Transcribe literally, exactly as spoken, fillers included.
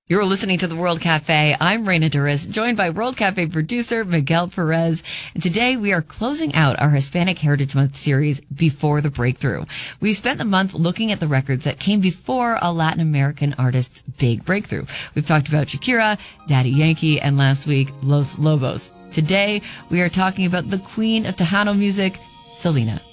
You're listening to the World Cafe. I'm Reina Duras, joined by World Cafe producer Miguel Perez. And today we are closing out our Hispanic Heritage Month series, Before the Breakthrough. We spent the month looking at the records that came before a Latin American artist's big breakthrough. We've talked about Shakira, Daddy Yankee, and last week, Los Lobos. Today we are talking about the queen of Tejano music, Selena.